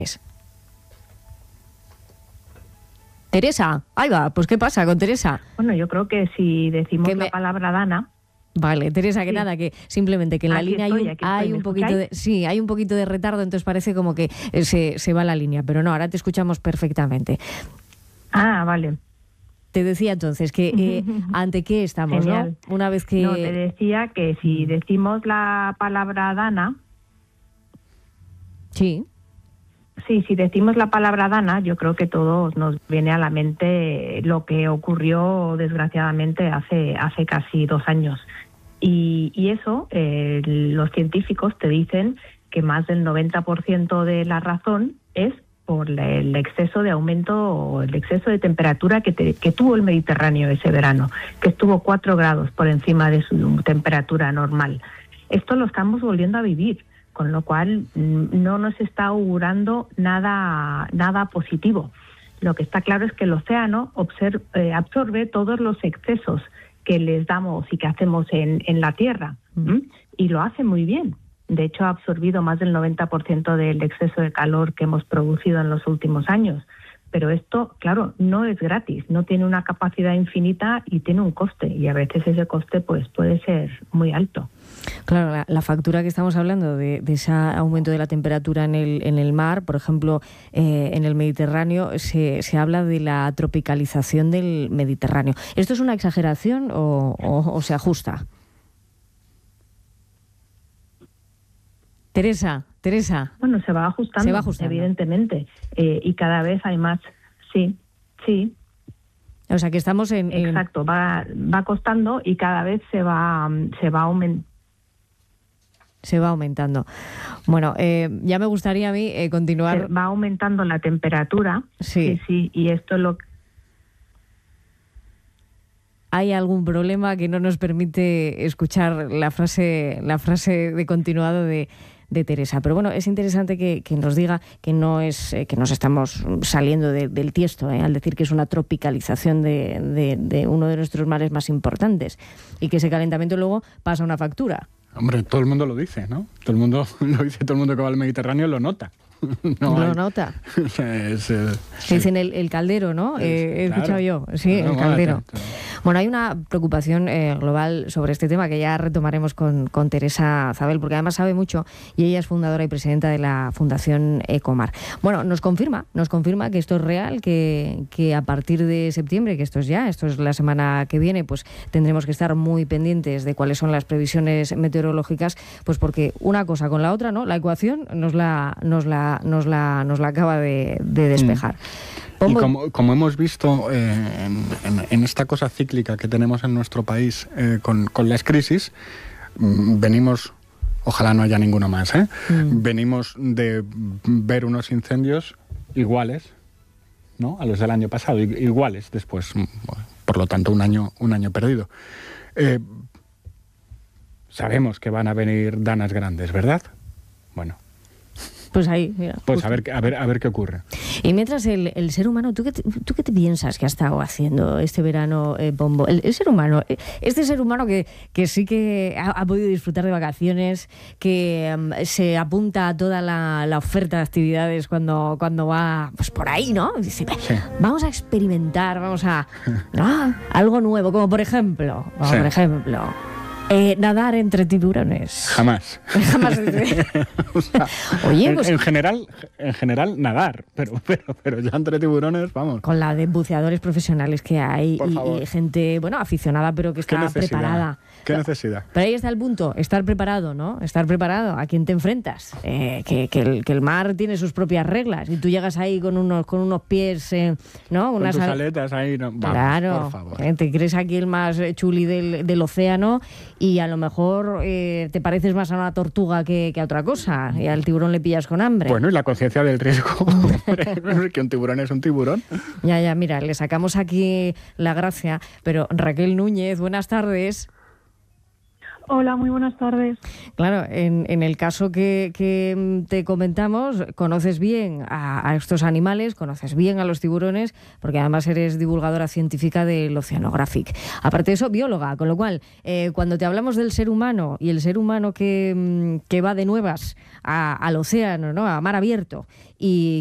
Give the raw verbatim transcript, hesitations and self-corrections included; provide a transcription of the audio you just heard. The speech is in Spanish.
Teresa, ahí va, pues ¿qué pasa con Teresa? Bueno, yo creo que si decimos me... la palabra dana... Vale, Teresa, que sí. nada, que simplemente que en aquí la línea estoy, hay un, hay un poquito de, sí, hay un poquito de retardo, entonces parece como que se, se va la línea, pero no, ahora te escuchamos perfectamente. Ah, vale. Te decía entonces que eh, ante qué estamos, Genial. ¿no? Una vez que... No, te decía que si decimos la palabra dana... Sí. Sí, si decimos la palabra dana, yo creo que todos nos viene a la mente lo que ocurrió desgraciadamente hace, hace casi dos años. Y, y eso, eh, los científicos te dicen que más del noventa por ciento de la razón es por el exceso de aumento o el exceso de temperatura que, te, que tuvo el Mediterráneo ese verano, que estuvo cuatro grados por encima de su temperatura normal. Esto lo estamos volviendo a vivir, con lo cual no nos está augurando nada, nada positivo. Lo que está claro es que el océano observe, eh, absorbe todos los excesos que les damos y que hacemos en, en la Tierra, ¿m? Y lo hace muy bien. De hecho, ha absorbido más del noventa por ciento del exceso de calor que hemos producido en los últimos años. Pero esto, claro, no es gratis, no tiene una capacidad infinita y tiene un coste, y a veces ese coste pues puede ser muy alto. Claro, la, la factura que estamos hablando de, de ese aumento de la temperatura en el, en el mar, por ejemplo, eh, en el Mediterráneo, se, se habla de la tropicalización del Mediterráneo. ¿Esto es una exageración o, o, o se ajusta? Teresa, Teresa. Bueno, se va ajustando, se va ajustando. evidentemente, eh, y cada vez hay más, sí, sí. O sea que estamos en... en... Exacto, va, va costando y cada vez se va, se va aumentando. Se va aumentando. Bueno, eh, ya me gustaría a mí eh, continuar... Se va aumentando la temperatura, sí, sí, sí, y esto es lo que... ¿Hay algún problema que no nos permite escuchar la frase, la frase de continuado de, de Teresa? Pero bueno, es interesante que, que nos diga que no es eh, que nos estamos saliendo de, del tiesto, eh, al decir que es una tropicalización de, de, de uno de nuestros mares más importantes y que ese calentamiento luego pasa una factura. Hombre, todo el mundo lo dice, ¿no? Todo el mundo lo dice, todo el mundo que va al Mediterráneo lo nota. No lo hay... nota. es, eh, sí. Dicen el, el caldero, ¿no? Es, eh, he claro. escuchado yo. Sí, no, el caldero. No, claro. Bueno, hay una preocupación eh, global sobre este tema que ya retomaremos con, con Teresa Zabel, porque además sabe mucho y ella es fundadora y presidenta de la Fundación Ecomar. Bueno, nos confirma, nos confirma que esto es real, que, que a partir de septiembre, que esto es ya, esto es la semana que viene, pues tendremos que estar muy pendientes de cuáles son las previsiones meteorológicas, pues porque una cosa con la otra, ¿no? La ecuación nos la, nos la Nos la, nos la acaba de, de despejar. Y como, como hemos visto eh, en, en, en esta cosa cíclica que tenemos en nuestro país eh, con, con las crisis, venimos, ojalá no haya ninguno más, ¿eh? Mm. venimos de ver unos incendios iguales, ¿no?, a los del año pasado, iguales después, por lo tanto un año, un año perdido. Eh, sabemos que van a venir danas grandes, ¿verdad? Bueno. Pues ahí, mira. Pues a ver, a ver, a ver qué ocurre. Y mientras el, el ser humano, ¿tú qué, te, ¿tú qué te piensas que ha estado haciendo este verano, eh, Pombo? El, el ser humano, este ser humano que, que sí que ha, ha podido disfrutar de vacaciones, que um, se apunta a toda la, la oferta de actividades cuando, cuando va pues por ahí, ¿no? Dice, sí. Vamos a experimentar, vamos a... ¿no? Algo nuevo, como por ejemplo, como sí. por ejemplo... Eh, nadar entre tiburones. Jamás. Jamás. O sea, Oye, pues... En, en, general, en general, nadar, pero, pero, pero ya entre tiburones, vamos. Con la de buceadores profesionales que hay y, y gente, bueno, aficionada, pero que está preparada. ¿Qué necesidad? Pero ahí está el punto, estar preparado, ¿no? Estar preparado. ¿A quién te enfrentas? Eh, que, que, el, que el mar tiene sus propias reglas y tú llegas ahí con unos, con unos pies, eh, ¿no? Con unas tus aletas ahí. No. Vamos, claro, por favor. Eh, te crees aquí el más chuli del, del océano y a lo mejor eh, te pareces más a una tortuga que, que a otra cosa y al tiburón le pillas con hambre. Bueno, y la conciencia del riesgo, que un tiburón es un tiburón. Ya, ya, mira, le sacamos aquí la gracia, pero Raquel Núñez, buenas tardes. Hola, muy buenas tardes. Claro, en, en el caso que, que te comentamos, conoces bien a, a estos animales, conoces bien a los tiburones, porque además eres divulgadora científica del Oceanographic. Aparte de eso, bióloga, con lo cual, eh, cuando te hablamos del ser humano y el ser humano que, que va de nuevas a, al océano, ¿no?, a mar abierto, y